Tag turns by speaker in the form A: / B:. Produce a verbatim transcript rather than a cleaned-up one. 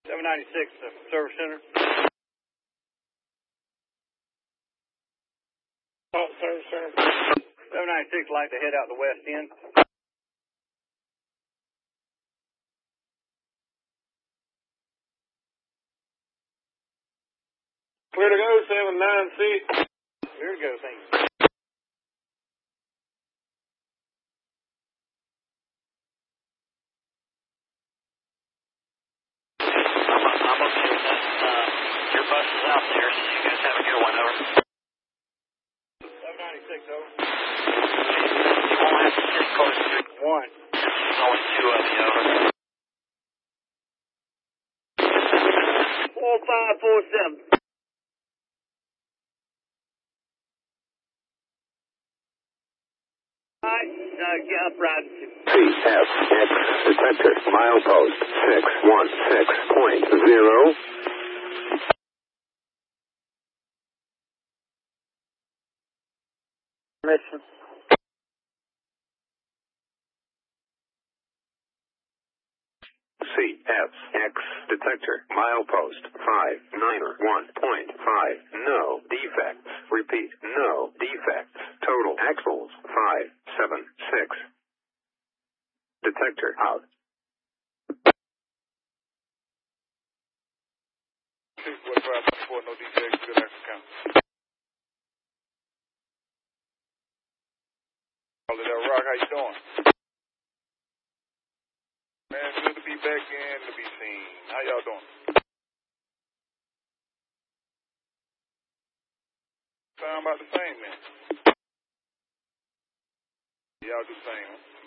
A: seven ninety-six, uh, Service Center.
B: Oh, Service Center.
A: seven ninety-six, like to head out the west end.
B: Clear to go, seven nine six.
A: Here we go, thank you.
C: I'm, I'm okay with that. Uh, your bus is out there, so you guys have a good one, over.
A: seven ninety-six, over.
C: You won't have to sit close to it.
A: One.
C: There's only two of you, over.
A: four five four seven. Alright, uh, get up, riding.
D: C F X detector milepost six one six point zero.
A: Mission.
D: C F X detector milepost five nine one point five. No defects. Repeat, no defects. Total axles five seven six. Detector out.
B: six forty-five twenty-four, no defects, good action count. All of that rock, how you doing? Man, good to be back in, to be seen. How y'all doing? Sound about the same, man. Y'all do the same, huh?